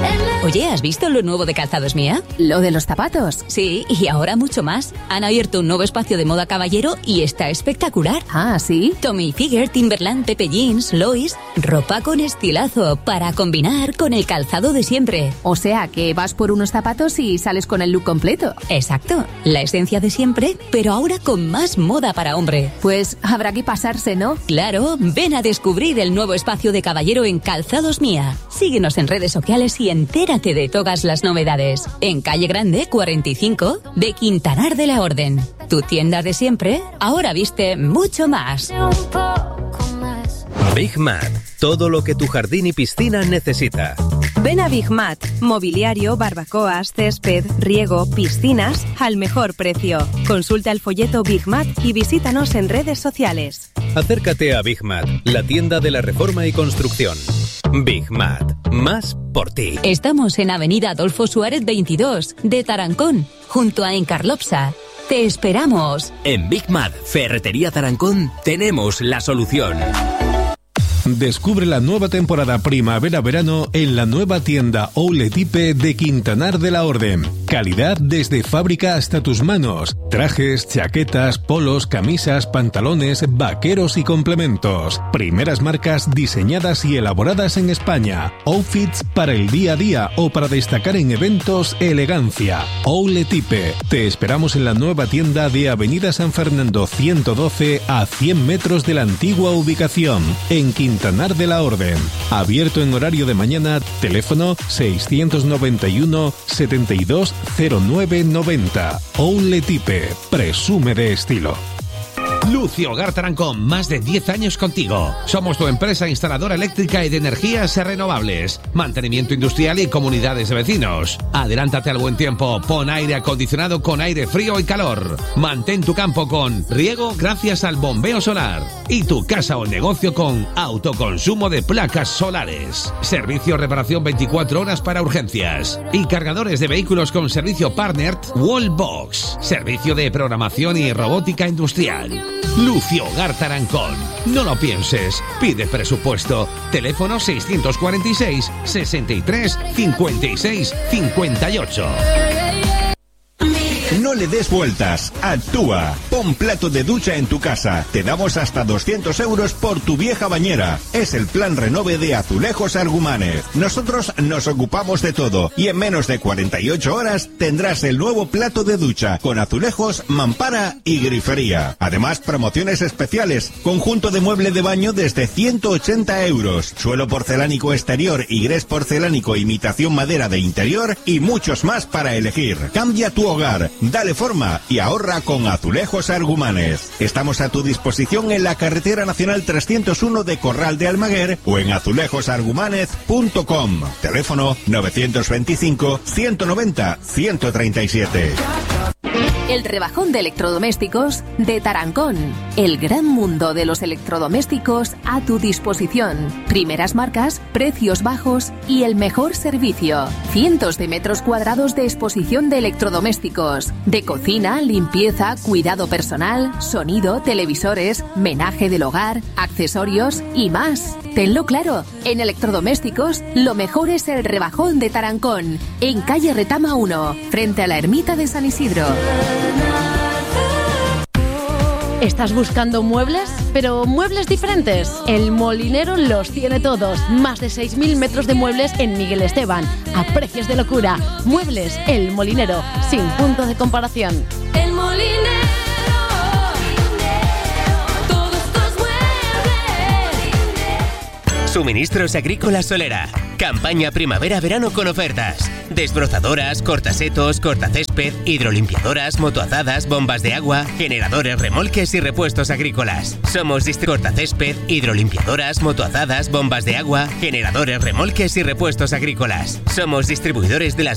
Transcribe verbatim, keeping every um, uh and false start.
Oye, ¿has visto lo nuevo de Calzados Mía? ¿Lo de los zapatos? Sí, y ahora mucho más. Han abierto un nuevo espacio de moda caballero y está espectacular. Ah, ¿sí? Tommy Hilfiger, Timberland, Pepe Jeans, Lois... Ropa con estilazo para combinar con el calzado de siempre. O sea, que vas por unos zapatos y sales con el look completo. Exacto. La esencia de siempre, pero ahora con más moda para hombre. Pues habrá que pasarse, ¿no? Claro, ven a descubrir el nuevo espacio de caballero en Calzados Mía. Síguenos en redes sociales y entérate de todas las novedades. En Calle Grande cuarenta y cinco de Quintanar de la Orden. Tu tienda de siempre, ahora viste mucho más. Big Mat, todo lo que tu jardín y piscina necesita. Ven a Big Mat, mobiliario, barbacoas, césped, riego, piscinas, al mejor precio. Consulta el folleto Big Mat y visítanos en redes sociales. Acércate a Big Mat, la tienda de la reforma y construcción. Big Mat, más por ti. Estamos en Avenida Adolfo Suárez veintidós, de Tarancón, junto a Encarlopsa. Te esperamos. En Big Mat, Ferretería Tarancón, tenemos la solución. Descubre la nueva temporada primavera-verano en la nueva tienda Outlet Type de Quintanar de la Orden. Calidad desde fábrica hasta tus manos. Trajes, chaquetas, polos, camisas, pantalones, vaqueros y complementos. Primeras marcas diseñadas y elaboradas en España. Outfits para el día a día o para destacar en eventos, elegancia. Outlet Type. Te esperamos en la nueva tienda de Avenida San Fernando ciento doce a cien metros de la antigua ubicación. En Quintanar de la Orden. Abierto en horario de mañana. Teléfono seiscientos noventa y uno, setenta y dos, cero nueve noventa. Outlet Type. Presume de estilo. Lucio Hogar Tarancón, más de diez años contigo. Somos tu empresa instaladora eléctrica y de energías renovables, mantenimiento industrial y comunidades de vecinos. Adelántate al buen tiempo, pon aire acondicionado con aire frío y calor. Mantén tu campo con riego gracias al bombeo solar. Y tu casa o negocio con autoconsumo de placas solares. Servicio reparación veinticuatro horas para urgencias. Y cargadores de vehículos con servicio partner Wallbox. Servicio de programación y robótica industrial. Lucio Hogar Tarancón. No lo pienses. Pide presupuesto. Teléfono seiscientos cuarenta y seis, sesenta y tres, cincuenta y seis, cincuenta y ocho. No le des vueltas, actúa. Pon plato de ducha en tu casa. Te damos hasta doscientos euros por tu vieja bañera. Es el plan renove de Azulejos Argumánez. Nosotros nos ocupamos de todo y en menos de cuarenta y ocho horas tendrás el nuevo plato de ducha con azulejos, mampara y grifería. Además, promociones especiales. Conjunto de mueble de baño desde ciento ochenta euros. Suelo porcelánico exterior y grés porcelánico imitación madera de interior y muchos más para elegir. Cambia tu hogar. Dale forma y ahorra con Azulejos Argumánez. Estamos a tu disposición en la carretera nacional trescientos uno de Corral de Almaguer o en azulejos argumánez punto com. Teléfono novecientos veinticinco, ciento noventa, ciento treinta y siete. El rebajón de electrodomésticos de Tarancón. El gran mundo de los electrodomésticos a tu disposición. Primeras marcas, precios bajos y el mejor servicio. Cientos de metros cuadrados de exposición de electrodomésticos. De cocina, limpieza, cuidado personal, sonido, televisores, menaje del hogar, accesorios y más. Tenlo claro, en electrodomésticos lo mejor es el rebajón de Tarancón. En calle Retama uno, frente a la ermita de San Isidro. ¿Estás buscando muebles? ¿Pero muebles diferentes? El Molinero los tiene todos. Más de seis mil metros de muebles en Miguel Esteban. A precios de locura. Muebles El Molinero. Sin punto de comparación. El Molinero. Suministros Agrícolas Solera. Campaña primavera-verano con ofertas. Desbrozadoras, cortasetos, cortacésped, hidrolimpiadoras, motoazadas, bombas de agua, generadores, remolques y repuestos agrícolas. Somos dist- cortacésped, hidrolimpiadoras, motoazadas, bombas de agua, generadores, remolques y repuestos agrícolas. Somos distribuidores de las